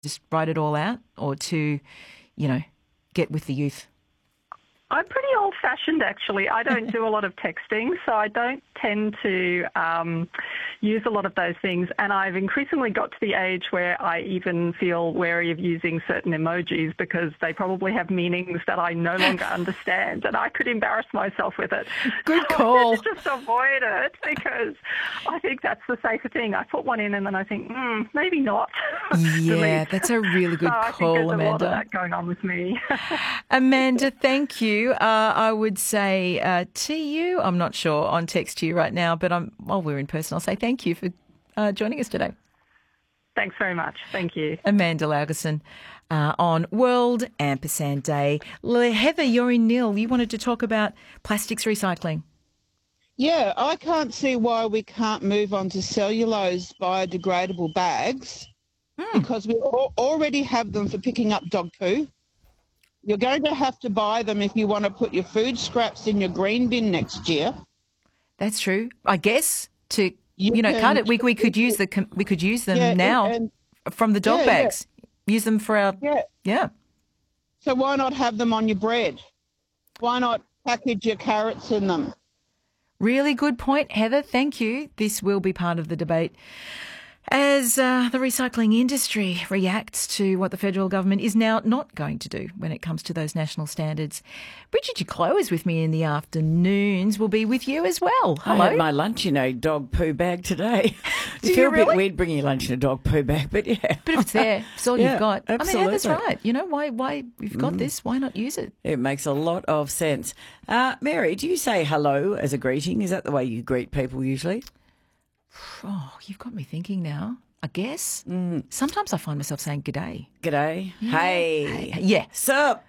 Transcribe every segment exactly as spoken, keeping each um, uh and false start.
just write it all out, or to, you know, get with the youth? I'm pretty old-fashioned, actually. I don't do a lot of texting, so I don't tend to um, use a lot of those things. And I've increasingly got to the age where I even feel wary of using certain emojis because they probably have meanings that I no longer understand, and I could embarrass myself with it. Good so call. I tend to just avoid it because I think that's the safer thing. I put one in and then I think, hmm, maybe not. Yeah, that's a really good so call, I think there's Amanda. a lot of that going on with me. Amanda, thank you. Uh, I would say uh, to you, I'm not sure on text to you right now, but I'm, while we're in person, I'll say thank you for uh, joining us today. Thanks very much. Thank you. Amanda Lagerson uh, on World Ampersand Day. Le- Heather, you're in Nil. You wanted to talk about plastics recycling. Yeah, I can't see why we can't move on to cellulose biodegradable bags Mm. because we al- already have them for picking up dog poo. You're going to have to buy them if you want to put your food scraps in your green bin next year. That's true. I guess to You you, know can- cut it. We we could use the com- we could use them Yeah, now and- from the dog Yeah, yeah. bags. Use them for our Yeah, yeah. so why not have them on your bread? Why not package your carrots in them? Really good point, Heather. Thank you. This will be part of the debate as uh, the recycling industry reacts to what the federal government is now not going to do when it comes to those national standards. Bridget Duclos is with me in the afternoons. We'll be with you as well. Hello. I had my lunch in a dog poo bag today. Do you you feel a really? bit weird bringing your lunch in a dog poo bag, but yeah. But if it's there, it's all Yeah, you've got. I mean, Heather's absolutely. right. You know, why, why you've got this, why not use it? It makes a lot of sense. Uh, Mary, do you say hello as a greeting? Is that the way you greet people usually? Oh, you've got me thinking now. I guess. Mm. Sometimes I find myself saying g'day. G'day. Hey. Hey. Yeah. Sup?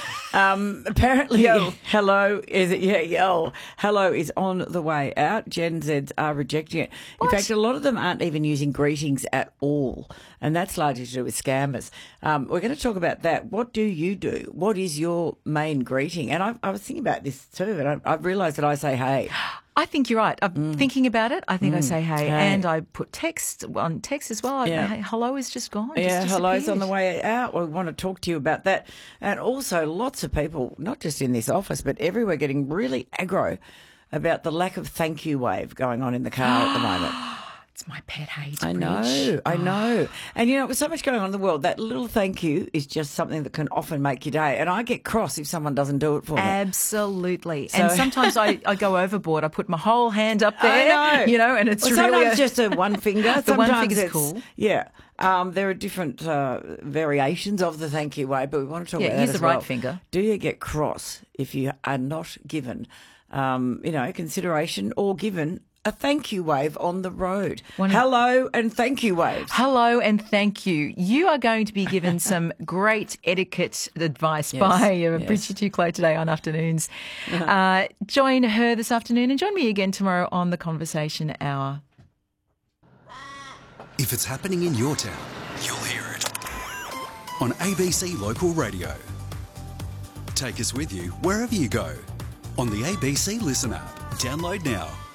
Um, apparently, Yo. hello is yeah, yo. Hello is on the way out. Gen Zs are rejecting it. In What? fact, a lot of them aren't even using greetings at all, and that's largely to do with scammers. Um, we're going to talk about that. What do you do? What is your main greeting? And I, I was thinking about this too, and I, I've realised that I say hey. I think you're right. I'm thinking about it. I think I say hey, Hey. and I put text on text as well. I- Yeah. hey, hello is just gone. Yeah, just hello's on the disappeared. way out. We want to talk to you about that. And also lots of people, not just in this office, but everywhere, getting really aggro about the lack of thank you wave going on in the car at the moment. It's my pet hate. I Bridge. know, I know. And, you know, with so much going on in the world, that little thank you is just something that can often make your day. And I get cross if someone doesn't do it for me. Absolutely. So- And sometimes I, I go overboard. I put my whole hand up there, I know. you know, and it's Well, really sometimes a- just a one finger. The one Sometimes finger's it's- cool. Yeah. Um, there are different uh, variations of the thank you way, but we want to talk Yeah, about that use as the right well. finger. Do you get cross if you are not given, um, you know, consideration or given a thank you wave on the road? One of- Hello and thank you waves. Hello and thank you. You are going to be given some great etiquette advice by uh, yes. Bridget Duclos today on Afternoons. Uh, join her this afternoon and join me again tomorrow on the Conversation Hour. If it's happening in your town, you'll hear it on A B C Local Radio. Take us with you wherever you go on the A B C Listen app. Download now.